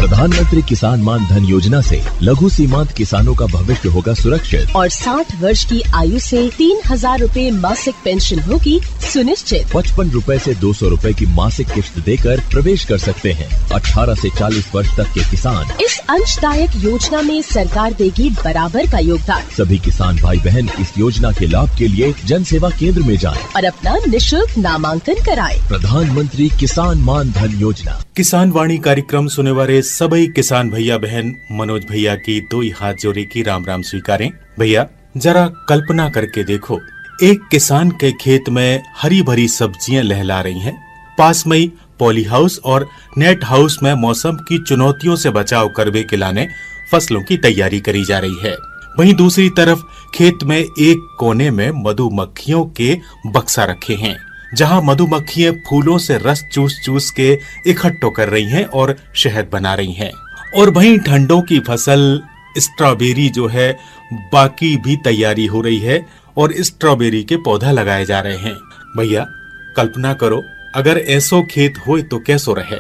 प्रधानमंत्री किसान मान धन योजना से लघु सीमांत किसानों का भविष्य होगा सुरक्षित और 60 वर्ष की आयु से 3,000 रूपए मासिक पेंशन होगी सुनिश्चित। 55 रूपए से 200 रूपए की मासिक किश्त देकर प्रवेश कर सकते हैं 18 से 40 वर्ष तक के किसान। इस अंशदायक योजना में सरकार देगी बराबर का योगदान। सभी किसान भाई बहन इस योजना के लाभ के लिए जन सेवा केंद्र में जाएं और अपना निशुल्क नामांकन कराएं। प्रधानमंत्री किसान मान धन योजना। किसान वाणी कार्यक्रम सुने वाले सभी किसान भैया बहन मनोज भैया की दो ही हाथ जोड़े की राम राम स्वीकारें। भैया जरा कल्पना करके देखो, एक किसान के खेत में हरी भरी सब्जियां लहला रही हैं। पास में ही पॉली हाउस और नेट हाउस में मौसम की चुनौतियों से बचाव करने के लाने फसलों की तैयारी करी जा रही है। वहीं दूसरी तरफ खेत में एक कोने में मधुमक्खियों के बक्सा रखे हैं, जहां मधुमक्खियां फूलों से रस चूस चूस के इकट्ठो कर रही हैं और शहद बना रही हैं। और वहीं ठंडों की फसल स्ट्रॉबेरी जो है बाकी भी तैयारी हो रही है और स्ट्रॉबेरी के पौधा लगाए जा रहे हैं। भैया कल्पना करो, अगर ऐसो खेत हो तो कैसो रहे।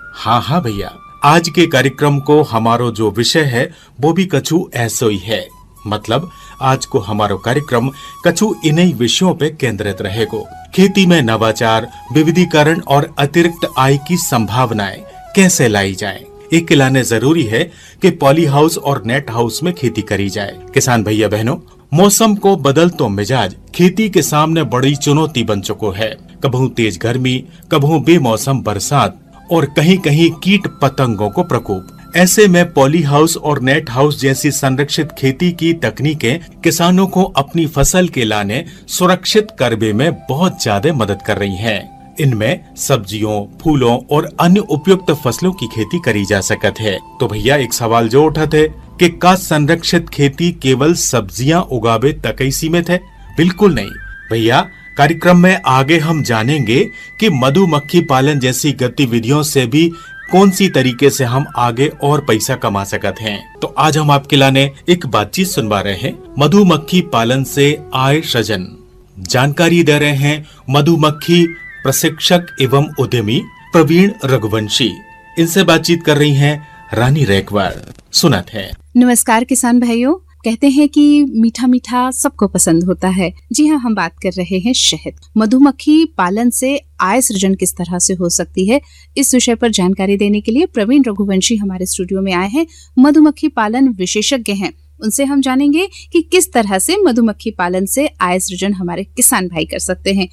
हाँ भैया, आज के कार्यक्रम को हमारो जो विषय है वो भी कछु ऐसो ही है। मतलब आज को हमारो कार्यक्रम कछु इन्हीं विषयों पे केंद्रित रहेगो। खेती में नवाचार, विविधीकरण और अतिरिक्त आय की संभावनाएं कैसे लाई जाएं। एक लाने जरूरी है कि पॉली हाउस और नेट हाउस में खेती करी जाए। किसान भैया बहनों, मौसम को बदलतो मिजाज खेती के सामने बड़ी चुनौती बन चुको है। कभू तेज गर्मी, कभू बेमौसम बरसात और कहीं कहीं कीट पतंगों को प्रकोप। ऐसे में पॉली हाउस और नेट हाउस जैसी संरक्षित खेती की तकनीकें किसानों को अपनी फसल के लाने सुरक्षित करने में बहुत ज्यादा मदद कर रही हैं। इनमें सब्जियों, फूलों और अन्य उपयुक्त फसलों की खेती करी जा सकत है। तो भैया एक सवाल जो उठा थे कि का संरक्षित खेती केवल सब्जियां उगावे तक ही सीमित है? बिल्कुल नहीं भैया। कार्यक्रम में आगे हम जानेंगे कि मधुमक्खी पालन जैसी गतिविधियों से भी कौन सी तरीके से हम आगे और पैसा कमा सकते हैं। तो आज हम आपके लाने एक बातचीत सुनवा रहे हैं मधुमक्खी पालन से आय सृजन। जानकारी दे रहे हैं मधुमक्खी प्रशिक्षक एवं उद्यमी प्रवीण रघुवंशी। इनसे बातचीत कर रही हैं रानी रैकवार। सुनत है। नमस्कार किसान भाइयों। कहते हैं कि मीठा मीठा सबको पसंद होता है। जी हाँ, हम बात कर रहे हैं शहद। मधुमक्खी पालन से आय सृजन किस तरह से हो सकती है, इस विषय पर जानकारी देने के लिए प्रवीण रघुवंशी हमारे स्टूडियो में आए हैं। मधुमक्खी पालन विशेषज्ञ हैं। उनसे हम जानेंगे कि किस तरह से मधुमक्खी पालन से आय सृजन हमारे किसान भाई कर सकते हैं।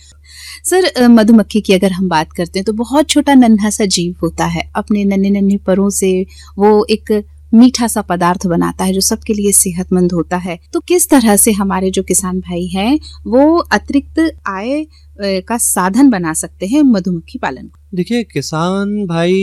सर, मधुमक्खी की अगर हम बात करते हैं तो बहुत छोटा नन्हा सा जीव होता है। अपने नन्हे नन्हे परों से वो एक मीठा सा पदार्थ बनाता है जो सबके लिए सेहतमंद होता है। तो किस तरह से हमारे जो किसान भाई हैं वो अतिरिक्त आय का साधन बना सकते हैं मधुमक्खी पालन को? देखिए किसान भाई,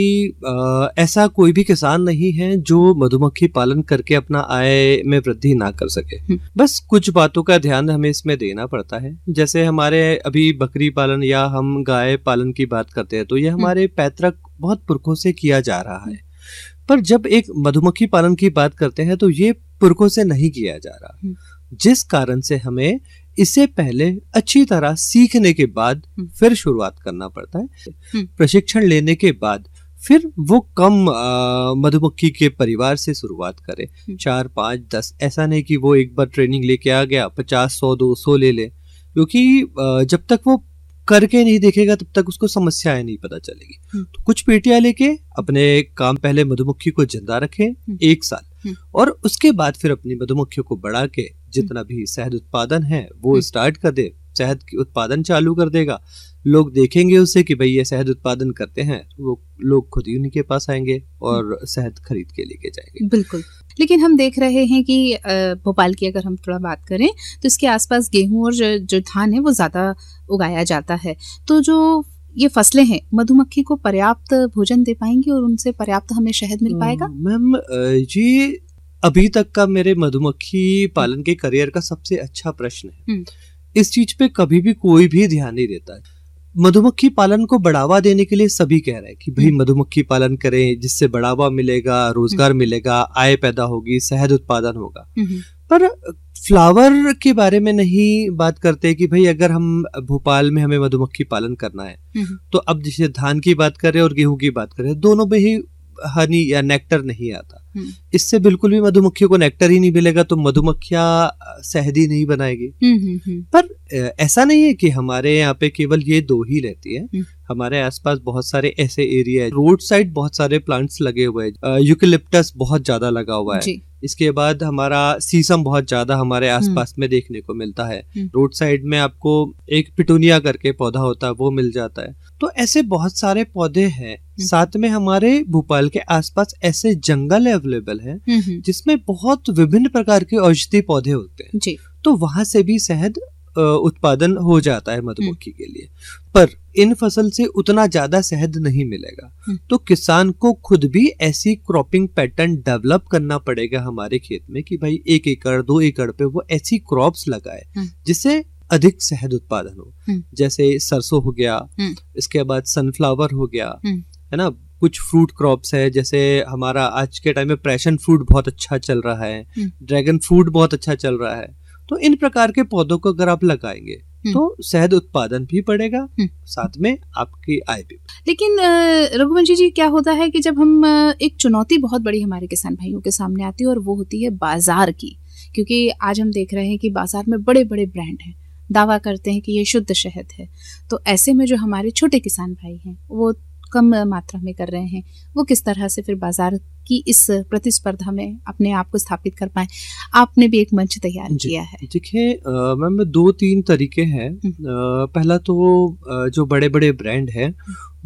ऐसा कोई भी किसान नहीं है जो मधुमक्खी पालन करके अपना आय में वृद्धि ना कर सके। बस कुछ बातों का ध्यान हमें इसमें देना पड़ता है। जैसे हमारे अभी बकरी पालन या हम गाय पालन की बात करते हैं तो ये हमारे पैतृक बहुत पुरखों से किया जा रहा है। पर जब एक मधुमक्खी पालन की बात करते हैं तो ये पुरखों से नहीं किया जा रहा, जिस कारण से हमें इससे पहले अच्छी तरह सीखने के बाद फिर शुरुआत करना पड़ता है। प्रशिक्षण लेने के बाद फिर वो कम मधुमक्खी के परिवार से शुरुआत करे। 4, 5, 10 ऐसा नहीं कि वो एक बार ट्रेनिंग लेके आ गया 50, 100, 200 ले ले, क्योंकि जब तक वो करके नहीं देखेगा तब तक उसको समस्याएं नहीं पता चलेगी। तो कुछ पेटियां लेके अपने काम पहले मधुमक्खी को जिंदा रखें 1 साल, और उसके बाद फिर अपनी मधुमक्खियों को बढ़ा के जितना भी शहद उत्पादन है वो स्टार्ट कर दे। शहद की उत्पादन चालू कर देगा, लोग देखेंगे उससे कि भाई ये शहद उत्पादन करते हैं, वो लोग खुद ही उनके पास आएंगे और शहद खरीद के लेके जाएंगे। बिल्कुल। लेकिन हम देख रहे हैं कि भोपाल की अगर हम थोड़ा बात करें तो इसके आसपास गेहूं और जो धान है वो ज्यादा उगाया जाता है। तो जो ये फसलें हैं मधुमक्खी को पर्याप्त भोजन दे पाएंगी और उनसे पर्याप्त हमें शहद मिल पाएगा? मैम जी, अभी तक का मेरे मधुमक्खी पालन के करियर का सबसे अच्छा प्रश्न है। इस चीज पे कभी भी कोई भी ध्यान नहीं देता है। मधुमक्खी पालन को बढ़ावा देने के लिए सभी कह रहे हैं कि भाई मधुमक्खी पालन करें, जिससे बढ़ावा मिलेगा, रोजगार मिलेगा, आय पैदा होगी, शहद उत्पादन होगा। पर फ्लावर के बारे में नहीं बात करते कि भाई अगर हम भोपाल में हमें मधुमक्खी पालन करना है तो अब जैसे धान की बात करें और गेहूं की बात करें, दोनों में ही हनी या नेक्टर नहीं आता। इससे बिल्कुल भी मधुमक्खियों को नेक्टर ही नहीं मिलेगा तो मधुमक्खियां शहद ही नहीं बनाएगी। पर ऐसा नहीं है कि हमारे यहाँ पे केवल ये 2 ही रहती है। हमारे आसपास बहुत सारे ऐसे एरिया है, रोड साइड बहुत सारे प्लांट्स लगे हुए हैं, यूकेलिप्टस बहुत ज्यादा लगा हुआ है। इसके बाद हमारा सीसम बहुत ज्यादा हमारे आसपास में देखने को मिलता है। रोड साइड में आपको एक पिटूनिया करके पौधा होता है वो मिल जाता है। तो ऐसे बहुत सारे पौधे हैं। साथ में हमारे भोपाल के आसपास ऐसे जंगल अवेलेबल है जिसमें बहुत विभिन्न प्रकार के औषधि पौधे होते हैं जी। तो वहां से भी शहद उत्पादन हो जाता है मधुमक्खी के लिए। पर इन फसल से उतना ज्यादा शहद नहीं मिलेगा, तो किसान को खुद भी ऐसी क्रॉपिंग पैटर्न डेवलप करना पड़ेगा हमारे खेत में कि भाई 1 एकड़ 2 एकड़ पे वो ऐसी क्रॉप्स लगाए जिससे अधिक शहद उत्पादन हो। जैसे सरसों हो गया, इसके बाद सनफ्लावर हो गया, है ना। कुछ फ्रूट क्रॉप्स है, जैसे हमारा आज के टाइम में पैशन फ्रूट बहुत अच्छा चल रहा है, ड्रैगन फ्रूट बहुत अच्छा चल रहा है। तो इन प्रकार के पौधों को अगर आप लगाएंगे तो शहद उत्पादन भी बढ़ेगा, साथ में आपकी आय भी। लेकिन रघुवंशी जी, क्या होता है कि जब हम एक चुनौती बहुत बड़ी हमारे किसान भाइयों के सामने आती है और वो होती है बाजार की, क्योंकि आज हम देख रहे हैं कि बाजार में बड़े बड़े ब्रांड हैं, दावा करते हैं कि ये शुद्ध शहद है। तो ऐसे में जो हमारे छोटे किसान भाई हैं वो कम मात्रा में कर रहे हैं, वो किस तरह से फिर बाजार की इस प्रतिस्पर्धा में अपने आप को स्थापित कर पाए? आपने भी एक मंच तैयार किया है। देखिए मैम, 2-3 तरीके हैं। पहला तो जो बड़े बड़े ब्रांड हैं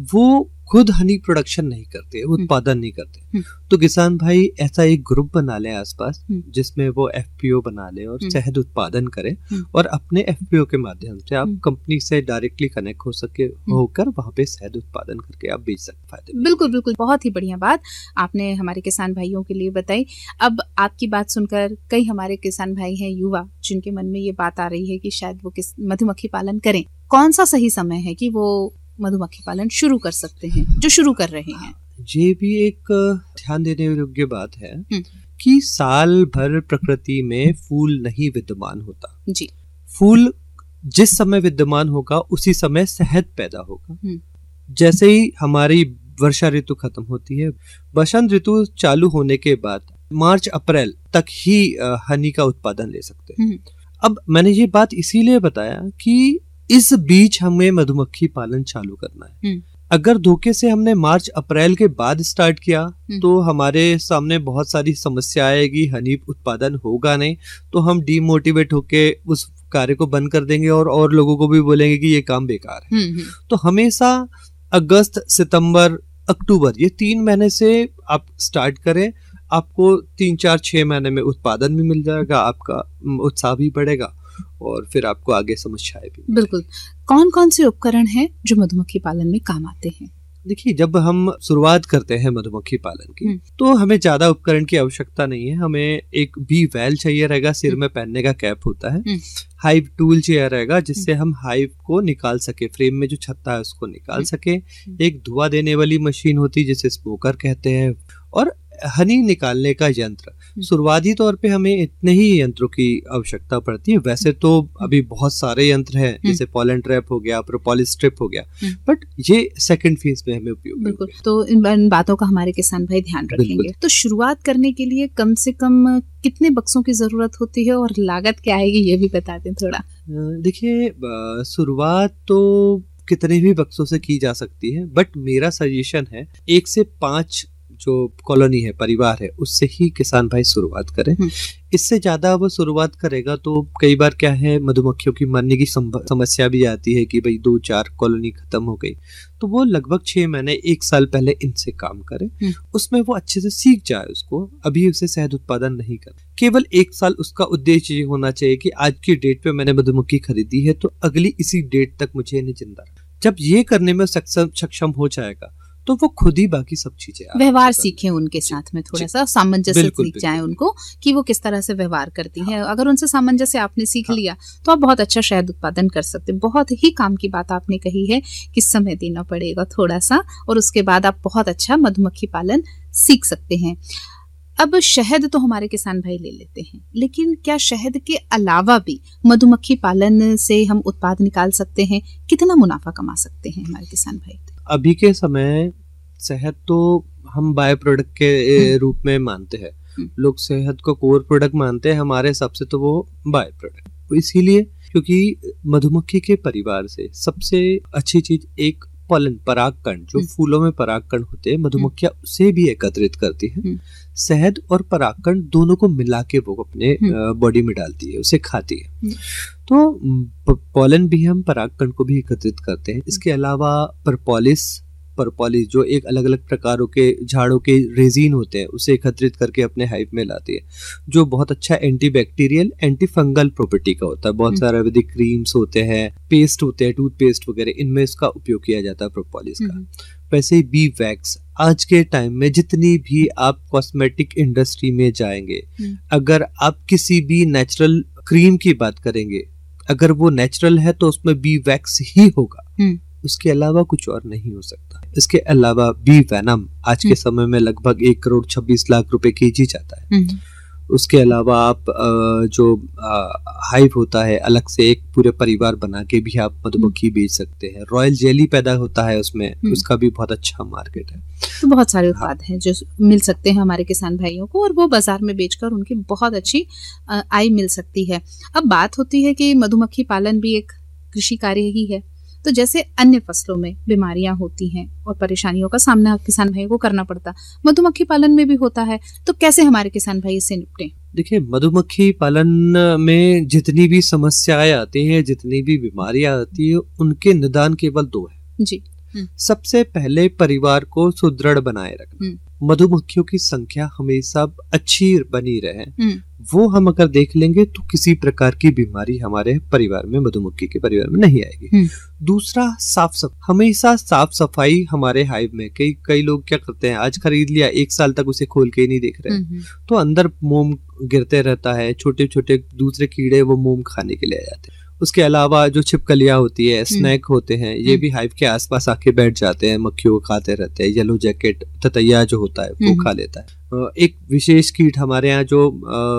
वो खुद हनी प्रोडक्शन नहीं करते, उत्पादन नहीं करते। तो किसान भाई ऐसा एक ग्रुप बना ले आसपास जिसमें वो FPO बना ले और शहद उत्पादन करे, और अपने FPO के माध्यम से आप कंपनी से डायरेक्टली कनेक्ट हो सके होकर वहाँ पे शहद उत्पादन करके आप बेच सकते फायदे। बिल्कुल बिल्कुल, बहुत ही बढ़िया बात आपने हमारे किसान भाइयों के लिए बताई। अब आपकी बात सुनकर कई हमारे किसान भाई हैं युवा जिनके मन में ये बात आ रही है कि शायद वो मधुमक्खी पालन करें। कौन सा सही समय है कि वो मधुमक्खी पालन शुरू कर सकते हैं, जो शुरू कर रहे हैं? ये भी एक ध्यान देने योग्य बात है कि साल भर प्रकृति में फूल नहीं विद्यमान होता जी। फूल जिस समय विद्यमान होगा उसी समय शहद पैदा होगा। जैसे ही हमारी वर्षा ऋतु खत्म होती है, बसंत ऋतु चालू होने के बाद मार्च अप्रैल तक ही हनी का उत्पादन ले सकते हैं। अब मैंने ये बात इसीलिए बताया कि इस बीच हमें मधुमक्खी पालन चालू करना है। अगर धोखे से हमने मार्च अप्रैल के बाद स्टार्ट किया तो हमारे सामने बहुत सारी समस्या आएगी, हनी उत्पादन होगा नहीं, तो हम डीमोटिवेट होके उस कार्य को बंद कर देंगे और लोगों को भी बोलेंगे कि ये काम बेकार है। तो हमेशा अगस्त, सितंबर, अक्टूबर ये 3 महीने से आप स्टार्ट करें, आपको 3-4-6 महीने में उत्पादन भी मिल जाएगा, आपका उत्साह भी बढ़ेगा और फिर आपको आगे समस्याएं भी। बिल्कुल। कौन कौन से उपकरण हैं जो मधुमक्खी पालन में काम आते हैं? देखिए, जब हम शुरुआत करते हैं मधुमक्खी पालन की तो हमें ज्यादा उपकरण की आवश्यकता नहीं है। हमें एक बी वेल चाहिए रहेगा, सिर में पहनने का कैप होता है, हाइव टूल चाहिए रहेगा जिससे हम हाइव को निकाल सके, फ्रेम में जो छत्ता है उसको निकाल सके, एक धुआं देने वाली मशीन होती है जिसे स्मोकर कहते हैं, और हनी निकालने का यंत्र। शुरुआती तौर पे हमें इतने ही यंत्रों की आवश्यकता पड़ती है। वैसे तो अभी बहुत सारे यंत्र हैं, जैसे पॉलन ट्रैप हो गया, प्रोपोलिस स्ट्रिप हो गया, बट ये सेकंड फेज में हमें उपयोग। बिल्कुल, तो इन बातों का हमारे किसान भाई ध्यान रखेंगे। तो शुरुआत करने के लिए कम से कम कितने बक्सों की जरूरत होती है और लागत क्या आएगी ये भी बता दें थोड़ा। देखिए, शुरुआत तो कितने भी बक्सों से की जा सकती है, बट मेरा सजेशन है 1 से 5 जो कॉलोनी है, परिवार है, उससे ही किसान भाई शुरुआत करें। इससे ज्यादा वो शुरुआत करेगा तो कई बार क्या है, मधुमक्खियों की मरने की समस्या भी आती है कि भाई 2-4 कॉलोनी खत्म हो गई, तो वो लगभग 6 महीने 1 साल पहले इनसे काम करे, उसमें वो अच्छे से सीख जाए उसको। अभी उसे शहद उत्पादन नहीं कर, केवल 1 साल उसका उद्देश्य ये होना चाहिए कि आज की डेट पे मैंने मधुमक्खी खरीदी है तो अगली इसी डेट तक मुझे इन्हें जिंदा। जब ये करने में सक्षम हो जाएगा तो वो खुद ही बाकी सब चीजें व्यवहार सीखें उनके साथ में, थोड़ा सा सामंजस्य सीख जाए उनको कि वो किस तरह से व्यवहार करती हैं। अगर उनसे सामंजस्य आपने सीख लिया तो आप बहुत अच्छा शहद उत्पादन कर सकते हैं। बहुत ही काम की बात आपने कही है कि समय देना पड़ेगा थोड़ा सा, और उसके बाद आप बहुत अच्छा मधुमक्खी पालन सीख सकते हैं। अब शहद तो हमारे किसान भाई ले लेते हैं, लेकिन क्या शहद के अलावा भी मधुमक्खी पालन से हम उत्पाद निकाल सकते हैं? कितना मुनाफा कमा सकते हैं हमारे किसान भाई? अभी के समय शहद तो हम बाय प्रोडक्ट के रूप में मानते हैं। लोग सेहत को कोर प्रोडक्ट मानते हैं, हमारे हिसाब से तो वो बाय प्रोडक्ट। इसीलिए क्योंकि मधुमक्खी के परिवार से सबसे अच्छी चीज एक पॉलन, परागकण, जो फूलों में परागकण होते हैं, मधुमक्खियां उसे भी एकत्रित करती है। शहद और परागकण दोनों को मिला के वो अपने बॉडी में डालती है, उसे खाती है। तो पॉलन भी हम परागकण को भी एकत्रित करते हैं। इसके अलावा परपोलिस जो एक अलग अलग प्रकारों के झाड़ों के रेजिन होते हैं, उसे एकत्रित करके अपने हाइव में लाती है, जो बहुत अच्छा एंटीबैक्टीरियल, एंटी फंगल प्रॉपर्टी का होता है। बहुत सारे आयुर्वेदिक क्रीम्स होते हैं, पेस्ट होते हैं, टूथपेस्ट वगैरह, इनमें इसका उपयोग किया जाता है प्रोपोलिस का। वैसे ही बी वैक्स, आज के टाइम में जितनी भी आप कॉस्मेटिक इंडस्ट्री में जाएंगे, अगर आप किसी भी नेचुरल क्रीम की बात करेंगे, अगर वो नेचुरल है तो उसमें बी वैक्स ही होगा, उसके अलावा कुछ और नहीं हो सकता। इसके अलावा बी वेनम आज के समय में लगभग 1,26,00,000 रुपए केजी जाता है। उसके अलावा आप जो हाइव होता है, अलग से एक पूरे परिवार बना के भी आप मधुमक्खी बेच सकते हैं। रॉयल जेली पैदा होता है उसमें, उसका भी बहुत अच्छा मार्केट है। तो बहुत सारे उत्पाद हैं जो मिल सकते हैं हमारे किसान भाइयों को, और वो बाजार में बेचकर उनकी बहुत अच्छी आय मिल सकती है। अब बात होती है कि मधुमक्खी पालन भी एक कृषि कार्य ही है, तो जैसे अन्य फसलों में बीमारियां होती हैं और परेशानियों का सामना किसान भाइयों को करना पड़ता, मधुमक्खी पालन में भी होता है, तो कैसे हमारे किसान भाई इससे निपटें? देखिए, मधुमक्खी पालन में जितनी भी समस्याएं आती हैं, जितनी भी बीमारियां आती है, उनके निदान केवल 2 है जी। सबसे पहले परिवार को सुदृढ़ बनाए रखना, मधुमक्खियों की संख्या हमेशा अच्छी बनी रहे, वो हम अगर देख लेंगे तो किसी प्रकार की बीमारी हमारे परिवार में, मधुमक्खी के परिवार में नहीं आएगी। दूसरा, साफ सफाई, हमेशा साफ सफाई हमारे हाइव में। कई लोग क्या करते हैं, आज खरीद लिया, 1 साल तक उसे खोल के ही नहीं देख रहे, तो अंदर मोम गिरते रहता है, छोटे छोटे दूसरे कीड़े वो मोम खाने के लिए आ जाते हैं। उसके अलावा जो छिपकलियां होती है, स्नैक होते हैं, ये भी हाइव के आसपास आके बैठ जाते हैं, मक्खियों को खाते रहते हैं। येलो जैकेट ततैया जो होता है वो खा लेता है। एक विशेष कीट हमारे यहाँ जो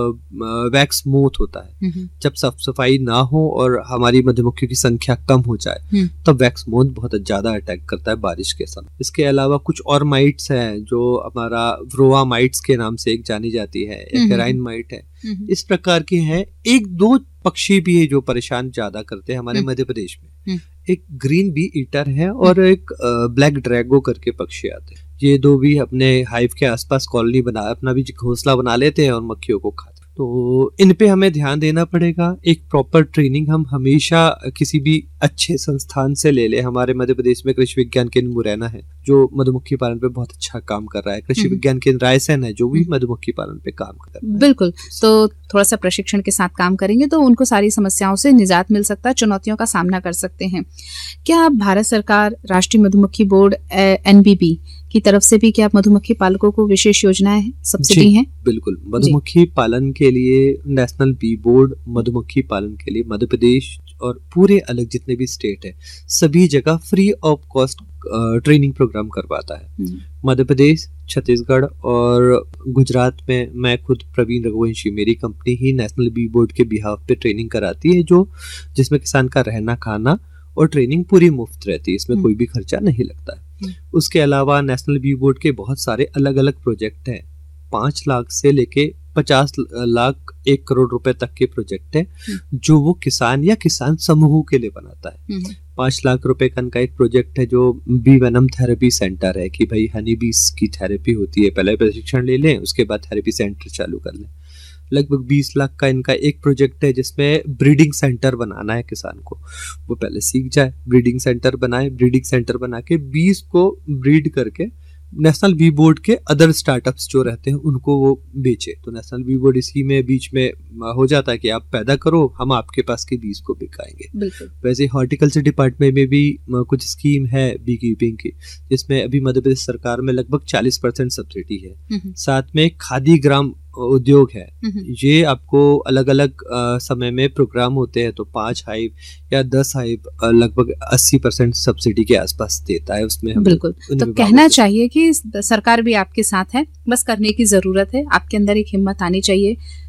वैक्स मोथ होता है, जब साफ सफाई ना हो और हमारी मधुमक्खियों की संख्या कम हो जाए, तब वैक्स मोथ बहुत ज्यादा अटैक करता है बारिश के समय। इसके अलावा कुछ और माइट्स हैं जो हमारा व्रोआ माइट्स के नाम से एक जानी जाती है, एक हेराइन माइट है, इस प्रकार की है। 1-2 पक्षी भी है जो परेशान ज्यादा करते हैं हमारे मध्य प्रदेश में। एक ग्रीन बी ईटर है और एक ब्लैक ड्रैगो करके पक्षी आते हैं। ये 2 भी अपने हाइव के आसपास कॉलोनी बना, अपना भी घोंसला बना लेते हैं और मक्खियों को खाते हैं। तो इन पे हमें ध्यान देना पड़ेगा। एक प्रॉपर ट्रेनिंग हम हमेशा किसी भी अच्छे संस्थान से ले ले। हमारे मध्य प्रदेश में कृषि विज्ञान केंद्र मुरैना है जो मधुमक्खी पालन पे बहुत अच्छा काम कर रहा है। कृषि विज्ञान केंद्र रायसेन है जो भी मधुमक्खी पालन पे काम कर रहा है। बिल्कुल, तो थोड़ा सा प्रशिक्षण के साथ काम करेंगे तो उनको सारी समस्याओं से निजात मिल सकता है, चुनौतियों का सामना कर सकते हैं। क्या भारत सरकार, राष्ट्रीय मधुमक्खी बोर्ड NBB की तरफ से भी क्या मधुमक्खी पालकों को विशेष योजनाएं हैं, सब्सिडी हैं? बिल्कुल, मधुमक्खी पालन के लिए नेशनल बी बोर्ड मधुमक्खी पालन के लिए मध्य प्रदेश और पूरे अलग जितने भी स्टेट है सभी जगह free of cost training programme करवाता है। मध्य प्रदेश, छत्तीसगढ़ और गुजरात में मैं खुद प्रवीण रघुवंशी, मेरी कंपनी ही नेशनल बी बोर्ड के बिहाफ पे ट्रेनिंग कराती है, जो जिसमें किसान का रहना खाना और ट्रेनिंग पूरी मुफ्त रहती है, इसमें कोई भी खर्चा नहीं लगता है। उसके अलावा नेशनल बी बोर्ड के बहुत सारे अलग अलग प्रोजेक्ट हैं। 5 लाख से लेके 50 लाख 1 करोड़ रुपए तक के प्रोजेक्ट है जो वो किसान या किसान समूह के लिए बनाता है। 5 लाख रुपए का एक प्रोजेक्ट है जो बी वेनम थेरेपी सेंटर है कि भाई हनी बीस की थेरेपी होती है, पहले प्रशिक्षण ले लें, उसके बाद थेरेपी सेंटर चालू कर लें। लगभग 20 लाख का इनका एक प्रोजेक्ट है जिसमें ब्रीडिंग सेंटर बनाना है किसान को। वो पहले सीख जाए, ब्रीडिंग सेंटर बनाए, ब्रीडिंग सेंटर बना के 20 को ब्रीड करके नेशनल बी बोर्ड के अदर स्टार्टअप्स जो रहते हैं उनको वो बेचे। तो नेशनल बी बोर्ड इसी में बीच में हो जाता है कि आप पैदा करो, हम आपके पास के बीज को बिकाएंगे। वैसे हॉर्टिकल्चर डिपार्टमेंट में भी कुछ स्कीम है बी कीपिंग की, जिसमें अभी मध्य प्रदेश सरकार में लगभग 40% सब्सिडी है। साथ में खादी ग्राम उद्योग है, ये आपको अलग अलग समय में प्रोग्राम होते हैं तो 5 हाइव या 10 हाइव लगभग 80% सब्सिडी के आसपास देता है। उसमें बिल्कुल, तो कहना चाहिए कि सरकार भी आपके साथ है, बस करने की जरूरत है। आपके अंदर एक हिम्मत आनी चाहिए,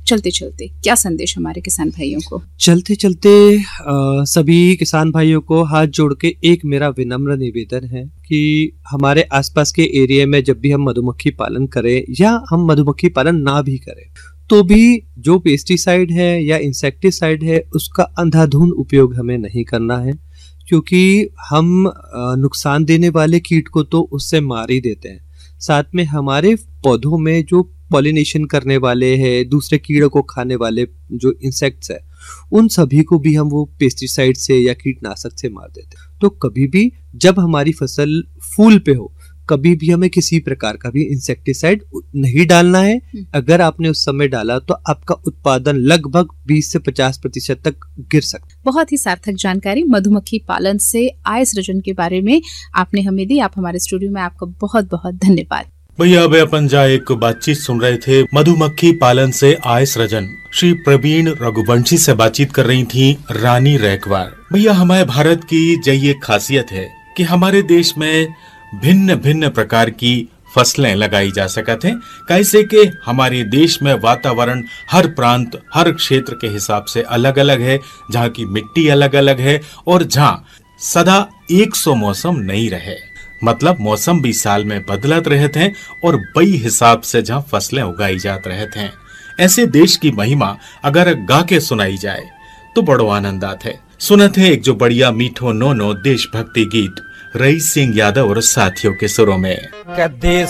चलते चलते क्या संदेश हमारे किसान भाइयों को? चलते चलते सभी किसान भाइयों को हाथ जोड़ के एक मेरा विनम्र निवेदन है कि हमारे आसपास के एरिया में जब भी हम मधुमक्खी पालन करें या हम मधुमक्खी पालन ना भी करें तो भी जो पेस्टिसाइड है या इंसेक्टिसाइड है उसका अंधाधुंध उपयोग हमें नहीं करना है, क्योंकि हम नुकसान देने वाले कीट को तो उससे मार ही देते हैं, साथ में हमारे पौधों में जो पॉलिनेशन करने वाले हैं, दूसरे कीड़ों को खाने वाले जो इंसेक्ट्स है, उन सभी को भी हम वो पेस्टिसाइड से या कीटनाशक से मार देते हैं। तो कभी भी जब हमारी फसल फूल पे हो, कभी भी हमें किसी प्रकार का भी इंसेक्टिसाइड नहीं डालना है। अगर आपने उस समय डाला तो आपका उत्पादन लगभग 20 से 50% तक गिर सकता है। बहुत ही सार्थक जानकारी मधुमक्खी पालन से आय सृजन के बारे में आपने हमें दी। आप हमारे स्टूडियो में, आपका बहुत बहुत धन्यवाद। भैया अब अपन जा एक बातचीत सुन रहे थे मधुमक्खी पालन से आय सृजन। श्री प्रवीण रघुवंशी से बातचीत कर रही थी रानी रैकवार। भैया हमारे भारत की ये खासियत है कि हमारे देश में भिन्न भिन्न प्रकार की फसलें लगाई जा सकते हैं, कैसे कि हमारे देश में वातावरण हर प्रांत हर क्षेत्र के हिसाब से अलग अलग है, जहाँ की मिट्टी अलग अलग है और जहाँ सदा 100 मौसम नहीं रहे, मतलब मौसम भी साल में बदलत रहते हैं और बई हिसाब से जहाँ फसलें उगाई जात रहते हैं। ऐसे देश की महिमा अगर गा के सुनाई जाए तो बड़ो आनंद आते है। सुनत है एक जो बढ़िया मीठो नोनो देशभक्ति गीत रईस सिंह यादव और साथियों के सुरों में।